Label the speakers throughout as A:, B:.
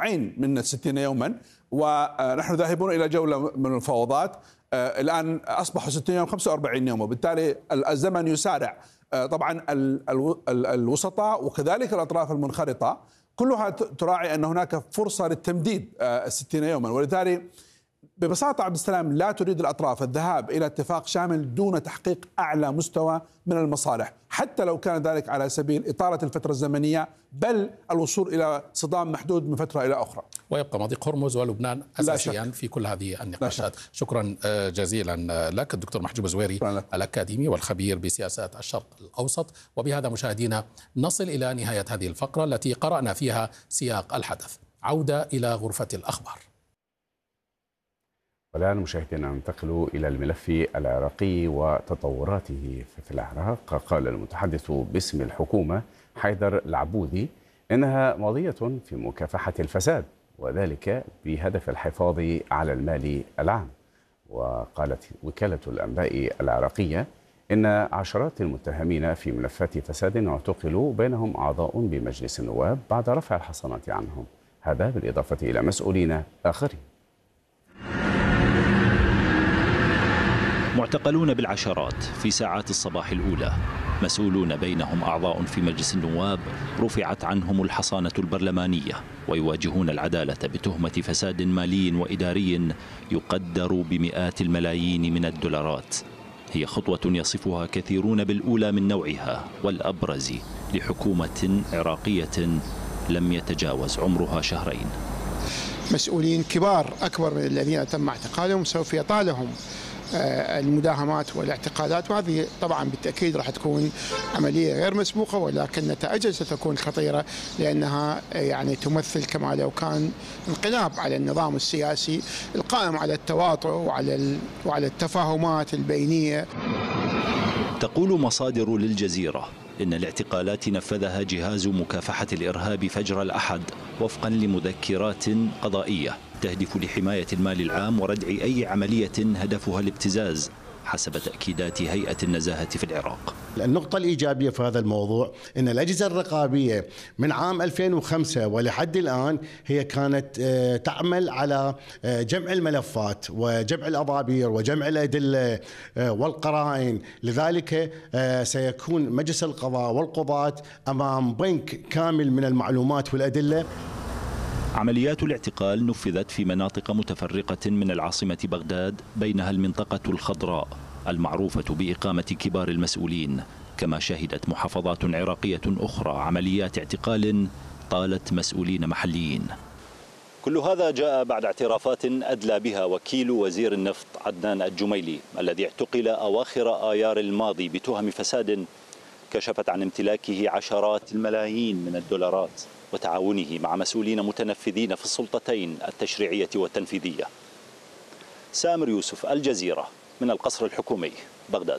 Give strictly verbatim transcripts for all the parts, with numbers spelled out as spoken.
A: أسبوعين من الستين يوما، ونحن ذاهبون إلى جولة من المفاوضات. الآن أصبحوا ستين يوم خمسة وأربعين يوم، وبالتالي الزمن يسارع. طبعا الوسطاء وكذلك الأطراف المنخرطة كلها تراعي أن هناك فرصة للتمديد الستين يوما، ولذلك ببساطة عبد السلام لا تريد الأطراف الذهاب إلى اتفاق شامل دون تحقيق أعلى مستوى من المصالح، حتى لو كان ذلك على سبيل إطالة الفترة الزمنية، بل الوصول إلى صدام محدود من فترة إلى أخرى.
B: ويبقى مضيق هرمز ولبنان أساسيا في كل هذه النقاشات. شكرا جزيلا لك الدكتور محجوب زويري الأكاديمي والخبير بسياسات الشرق الأوسط. وبهذا مشاهدينا نصل إلى نهاية هذه الفقرة التي قرأنا فيها سياق الحدث. عودة إلى غرفة الأخبار.
C: والآن مشاهدينا ننتقل إلى الملف العراقي وتطوراته في العراق. قال المتحدث باسم الحكومة حيدر العبودي إنها ماضية في مكافحة الفساد، وذلك بهدف الحفاظ على المال العام. وقالت وكالة الأنباء العراقية إن عشرات المتهمين في ملفات فساد اعتقلوا، بينهم أعضاء بمجلس النواب بعد رفع الحصانات عنهم، هذا بالإضافة إلى مسؤولين آخرين.
D: معتقلون بالعشرات في ساعات الصباح الأولى، مسؤولون بينهم أعضاء في مجلس النواب رفعت عنهم الحصانة البرلمانية ويواجهون العدالة بتهمة فساد مالي وإداري يقدر بمئات الملايين من الدولارات. هي خطوة يصفها كثيرون بالأولى من نوعها والأبرز لحكومة عراقية لم يتجاوز عمرها شهرين.
E: مسؤولين كبار أكبر من الذين تم اعتقالهم سوف يطالهم المداهمات والاعتقالات، وهذه طبعا بالتأكيد راح تكون عملية غير مسبوقة، ولكن نتائجها ستكون خطيرة لأنها يعني تمثل كما لو كان انقلاب على النظام السياسي القائم على التواطؤ وعلى وعلى التفاهمات البينية.
D: تقول مصادر للجزيرة إن الاعتقالات نفذها جهاز مكافحة الإرهاب فجر الأحد وفقا لمذكرات قضائية تهدف لحماية المال العام وردع أي عملية هدفها الابتزاز حسب تأكيدات هيئة النزاهة في العراق.
F: النقطة الإيجابية في هذا الموضوع أن الأجهزة الرقابية من عام ألفين وخمسة ولحد الآن هي كانت تعمل على جمع الملفات وجمع الأضابير وجمع الأدلة والقرائن، لذلك سيكون مجلس القضاء والقضاة أمام بنك كامل من المعلومات والأدلة.
D: عمليات الاعتقال نفذت في مناطق متفرقة من العاصمة بغداد، بينها المنطقة الخضراء المعروفة بإقامة كبار المسؤولين، كما شهدت محافظات عراقية أخرى عمليات اعتقال طالت مسؤولين محليين. كل هذا جاء بعد اعترافات أدلى بها وكيل وزير النفط عدنان الجميلي الذي اعتقل أواخر آيار الماضي بتهم فساد كشفت عن امتلاكه عشرات الملايين من الدولارات وتعاونه مع مسؤولين متنفذين في السلطتين التشريعية والتنفيذية. سامر يوسف، الجزيرة، من القصر الحكومي، بغداد.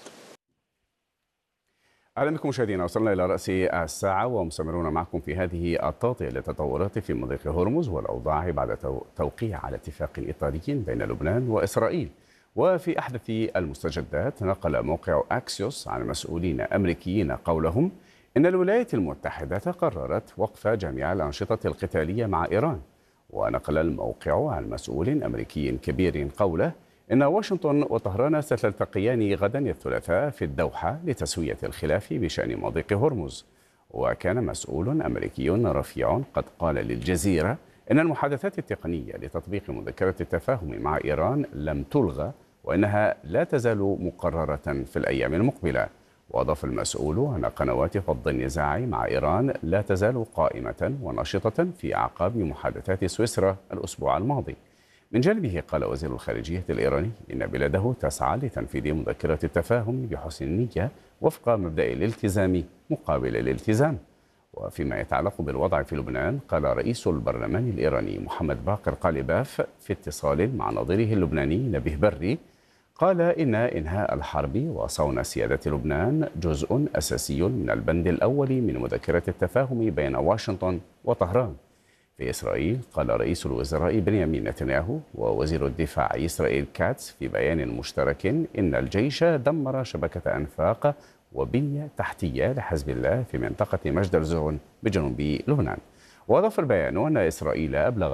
C: أهلا بكم مشاهدينا، وصلنا إلى رأس الساعة ومستمرون معكم في هذه التغطية للتطورات في مضيق هرمز والأوضاع بعد توقيع على اتفاق إطاري بين لبنان وإسرائيل. وفي أحدث المستجدات نقل موقع أكسيوس عن مسؤولين أمريكيين قولهم إن الولايات المتحدة قررت وقف جميع الأنشطة القتالية مع إيران. ونقل الموقع عن مسؤول أمريكي كبير قوله إن واشنطن وطهران ستلتقيان غدا الثلاثاء في الدوحة لتسوية الخلاف بشأن مضيق هرمز. وكان مسؤول أمريكي رفيع قد قال للجزيرة إن المحادثات التقنية لتطبيق مذكرة التفاهم مع إيران لم تلغى، وإنها لا تزال مقررة في الأيام المقبلة. وأضاف المسؤول أن قنوات فض النزاع مع إيران لا تزال قائمة ونشطة في أعقاب محادثات سويسرا الأسبوع الماضي. من جانبه قال وزير الخارجية الإيراني إن بلاده تسعى لتنفيذ مذكرة التفاهم بحسن النية وفق مبدأ الالتزام مقابل الالتزام. وفيما يتعلق بالوضع في لبنان، قال رئيس البرلمان الإيراني محمد باقر قالباف في اتصال مع نظيره اللبناني نبيه بري، قال إن إنهاء الحرب وصون سيادة لبنان جزء أساسي من البند الأول من مذكرة التفاهم بين واشنطن وطهران. في إسرائيل، قال رئيس الوزراء بنيامين نتنياهو ووزير الدفاع إسرائيل كاتس في بيان مشترك إن الجيش دمر شبكة أنفاق وبنية تحتية لحزب الله في منطقة مجدر زون بجنوب لبنان. وأضاف البيان أن إسرائيل أبلغ